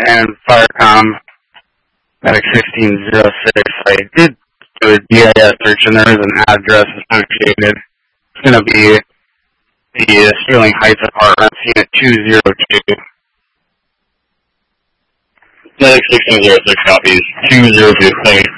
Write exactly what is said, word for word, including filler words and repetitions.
and Firecom, Medic fifteen oh six. I did do a D I S search and there is an address associated. It's going to be the Sterling Heights apartment, unit two oh two. Medic sixteen oh six copies. two oh two, thank you.